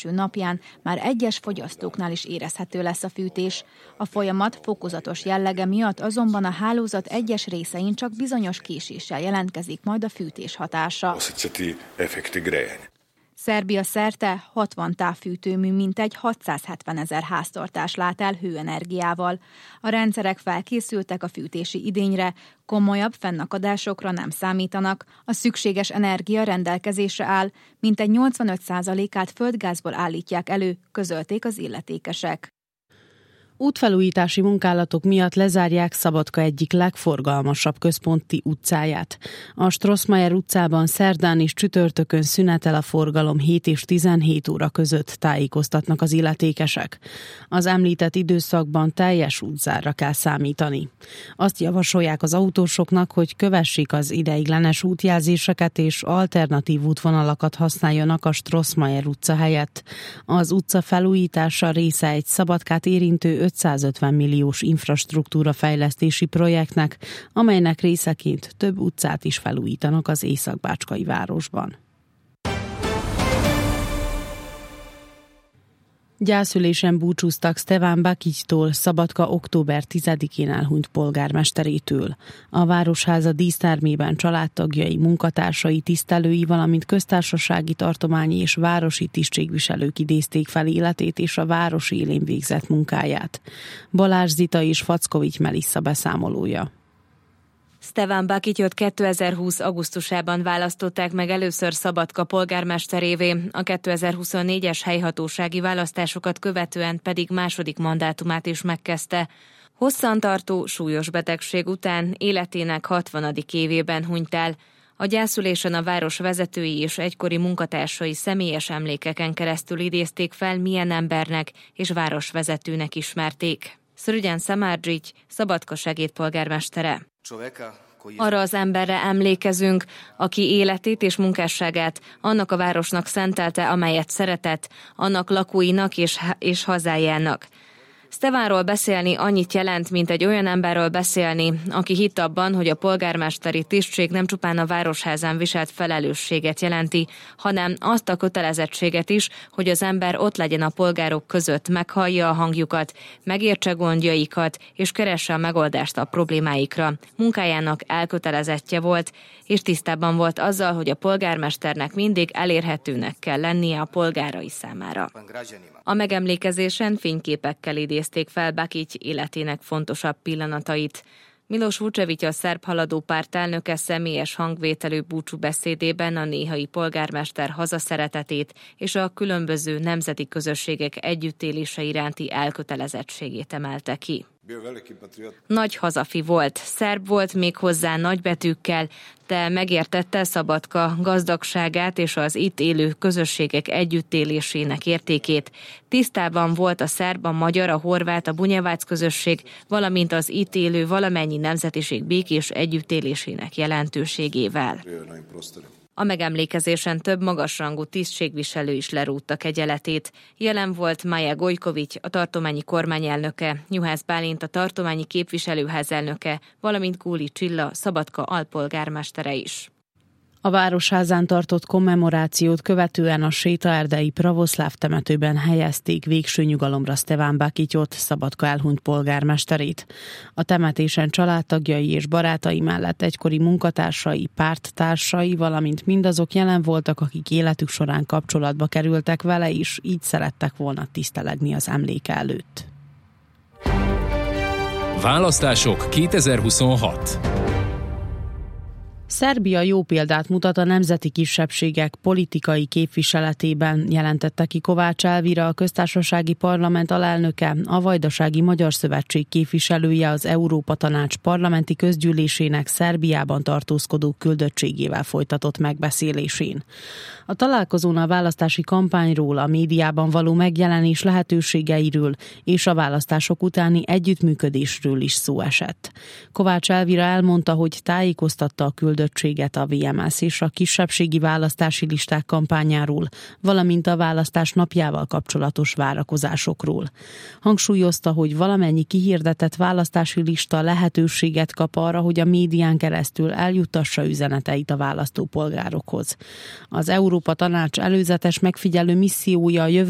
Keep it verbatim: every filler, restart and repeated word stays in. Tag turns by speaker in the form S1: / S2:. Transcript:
S1: első napján már egyes fogyasztóknál is érezhető lesz a fűtés. A folyamat fokozatos jellege miatt azonban a hálózat egyes részein csak bizonyos késéssel jelentkezik majd a fűtés hatása. Szerbia szerte hatvan távfűtőmű mintegy hatszázhetvenezer háztartás lát el hőenergiával. A rendszerek felkészültek a fűtési idényre, komolyabb fennakadásokra nem számítanak, a szükséges energia rendelkezésre áll, mintegy nyolcvanöt százalékát földgázból állítják elő, közölték az illetékesek.
S2: Útfelújítási munkálatok miatt lezárják Szabadka egyik legforgalmasabb központi utcáját. A Strossmayer utcában szerdán és csütörtökön szünetel a forgalom hét és tizenhét óra között, tájékoztatnak az illetékesek. Az említett időszakban teljes útzárra kell számítani. Azt javasolják az autósoknak, hogy kövessék az ideiglenes útjelzéseket és alternatív útvonalakat használjanak a Strossmayer utca helyett. Az utca felújítása része egy Szabadkát érintő ötszázötven milliós infrastruktúra fejlesztési projektnek, amelynek részeként több utcát is felújítanak az észak-bácskai városban. Gyászülésen búcsúztak Stevan Bakićtól, Szabadka október tizedikén elhunyt polgármesterétől. A Városháza dísztermében családtagjai, munkatársai, tisztelői, valamint köztársasági, tartományi és városi tisztségviselők idézték fel életét és a város élén végzett munkáját. Balázs Zita és Fackovics Melissa beszámolója.
S3: Stevan Bakićot kétezer-húsz augusztusában választották meg először Szabadka polgármesterévé, a kétezer-huszonnégyes helyhatósági választásokat követően pedig második mandátumát is megkezdte. Hosszantartó, súlyos betegség után életének hatvanadik évében hunyt el. A gyászülésen a város vezetői és egykori munkatársai személyes emlékeken keresztül idézték fel, milyen embernek és városvezetőnek ismerték. Szrđan Samardžić, Szabadka segédpolgármestere. Arra az emberre emlékezünk, aki életét és munkásságát annak a városnak szentelte, amelyet szeretett, annak lakóinak és, és hazájának. Stevanról beszélni annyit jelent, mint egy olyan emberről beszélni, aki hitt abban, hogy a polgármesteri tisztség nem csupán a Városházán viselt felelősséget jelenti, hanem azt a kötelezettséget is, hogy az ember ott legyen a polgárok között, meghallja a hangjukat, megértse gondjaikat, és keresse a megoldást a problémáikra. Munkájának elkötelezettje volt, és tisztában volt azzal, hogy a polgármesternek mindig elérhetőnek kell lennie a polgárai számára. A megemlékezésen fényképekkel idézték fel Bakić életének fontosabb pillanatait. Miloš Vučević, a szerb haladó párt elnöke személyes hangvételű búcsúbeszédében a néhai polgármester hazaszeretetét és a különböző nemzeti közösségek együttélése iránti elkötelezettségét emelte ki. Nagy hazafi volt, szerb volt méghozzá nagybetűkkel, de megértette Szabadka gazdagságát és az itt élő közösségek együttélésének értékét. Tisztában volt a szerb, a magyar, a horvát, a bunyevác közösség, valamint az itt élő valamennyi nemzetiség békés együttélésének jelentőségével. A megemlékezésen több magasrangú tisztségviselő is lerúgta kegyeletét. Jelen volt Maja Gojković, a tartományi kormányelnöke, Juhász Bálint, a tartományi képviselőház elnöke, valamint Kúli Csilla, Szabadka alpolgármestere is.
S2: A Városházán tartott kommemorációt követően a sétaerdei pravoszláv temetőben helyezték végső nyugalomra Stevan Bakićot, Szabadka elhunyt polgármesterét. A temetésen családtagjai és barátai mellett egykori munkatársai, párttársai, valamint mindazok jelen voltak, akik életük során kapcsolatba kerültek vele is, így szerettek volna tisztelegni az emléke előtt.
S4: Választások kétezer-huszonhat.
S2: Szerbia jó példát mutat a nemzeti kisebbségek politikai képviseletében, jelentette ki Kovács Elvira, a köztársasági parlament alelnöke, a Vajdasági Magyar Szövetség képviselője az Európa Tanács parlamenti közgyűlésének Szerbiában tartózkodó küldöttségével folytatott megbeszélésén. A találkozón a választási kampányról, a médiában való megjelenés lehetőségeiről és a választások utáni együttműködésről is szó esett. Kovács Elvira elmondta, hogy tájékoztatta a küldöttséget a vé em es és a kisebbségi választási listák kampányáról, valamint a választás napjával kapcsolatos várakozásokról. Hangsúlyozta, hogy valamennyi kihirdetett választási lista lehetőséget kap arra, hogy a médián keresztül eljuttassa üzeneteit a választópolgárokhoz. Az Európa Tanács előzetes megfigyelő missziója a jövő